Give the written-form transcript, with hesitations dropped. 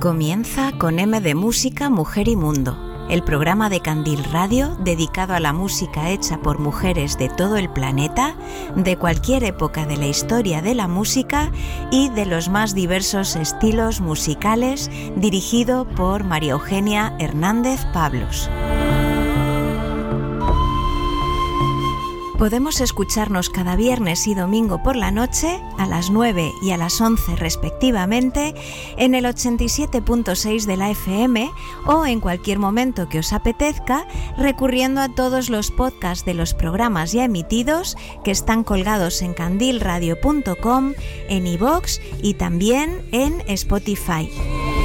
Comienza con M de Música, Mujer y Mundo, el programa de Candil Radio dedicado a la música hecha por mujeres de todo el planeta, de cualquier época de la historia de la música y de los más diversos estilos musicales, dirigido por María Eugenia Hernández Pablos. Podemos escucharnos cada viernes y domingo por la noche, a las 9 y a las 11 respectivamente, en el 87.6 de la FM o en cualquier momento que os apetezca, recurriendo a todos los podcasts de los programas ya emitidos que están colgados en candilradio.com, en iVoox y también en Spotify.